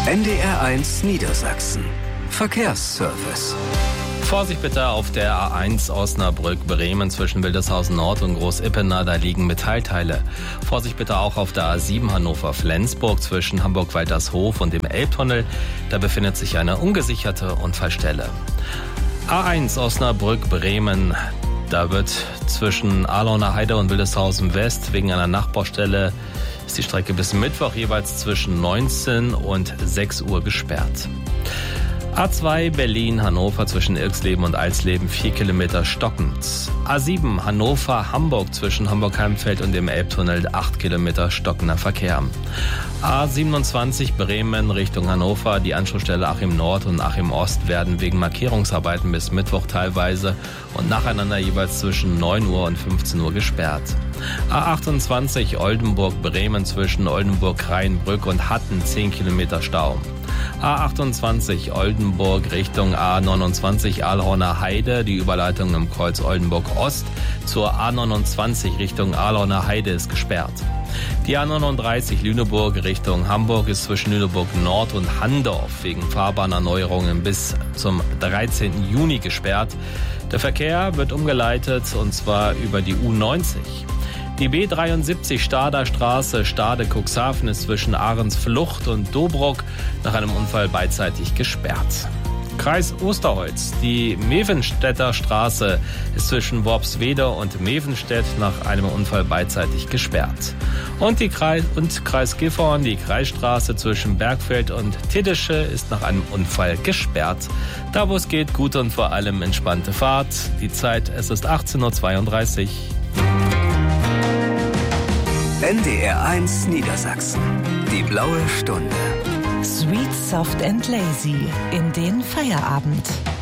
NDR1 Niedersachsen. Verkehrsservice. Vorsicht bitte auf der A1 Osnabrück-Bremen zwischen Wildeshausen Nord und Groß-Ippener, da liegen Metallteile. Vorsicht bitte auch auf der A7 Hannover-Flensburg zwischen Hamburg-Waltershof und dem Elbtunnel, da befindet sich eine ungesicherte Unfallstelle. A1 Osnabrück-Bremen, da wird zwischen Ahlauner Heide und Wildeshausen West wegen einer Nachbaustelle ist die Strecke bis Mittwoch jeweils zwischen 19 und 6 Uhr gesperrt. A2 Berlin-Hannover zwischen Ilksleben und Alsleben 4 Kilometer stockend. A7 Hannover-Hamburg zwischen Hamburg-Heimfeld und dem Elbtunnel 8 Kilometer stockender Verkehr. A27 Bremen Richtung Hannover, die Anschlussstelle Achim Nord und Achim Ost werden wegen Markierungsarbeiten bis Mittwoch teilweise und nacheinander jeweils zwischen 9 Uhr und 15 Uhr gesperrt. A28 Oldenburg-Bremen zwischen Oldenburg-Rheinbrück und Hatten 10 Kilometer Stau. A28 Oldenburg Richtung A29 Ahlauner Heide, die Überleitung im Kreuz Oldenburg Ost zur A29 Richtung Ahlauner Heide ist gesperrt. Die A39 Lüneburg Richtung Hamburg ist zwischen Lüneburg Nord und Handorf wegen Fahrbahnerneuerungen bis zum 13. Juni gesperrt. Der Verkehr wird umgeleitet und zwar über die U90. Die B73 Stader Straße Stade-Cuxhaven ist zwischen Ahrensflucht und Dobruck nach einem Unfall beidseitig gesperrt. Kreis Osterholz. Die Mevenstädter Straße ist zwischen Worpswede und Mevenstedt nach einem Unfall beidseitig gesperrt. Und Kreis Gifhorn, die Kreisstraße zwischen Bergfeld und Tiddische ist nach einem Unfall gesperrt. Da wo es geht, gute und vor allem entspannte Fahrt. Die Zeit, es ist 18:32 Uhr. NDR1 Niedersachsen. Die blaue Stunde. Sweet, soft and lazy in den Feierabend.